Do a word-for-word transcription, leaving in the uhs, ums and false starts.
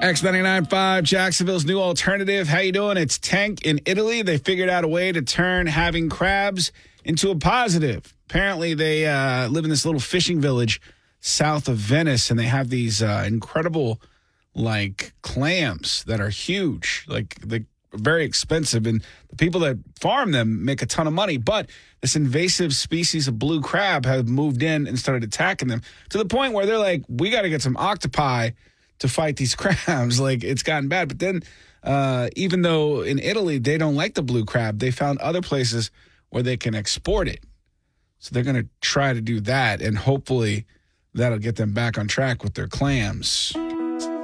X ninety-nine point five, Jacksonville's new alternative. How you doing? It's Tank in Italy. They figured out a way to turn having crabs into a positive. Apparently, they uh, live in this little fishing village south of Venice, and they have these uh, incredible, like, clams that are huge. Like, they're very expensive, and the people that farm them make a ton of money. But this invasive species of blue crab have moved in and started attacking them to the point where they're like, we got to get some octopi to fight these crabs. Like, it's gotten bad. But then, uh, even though in Italy they don't like the blue crab, they found other places where they can export it. So they're going to try to do that, and hopefully that'll get them back on track with their clams.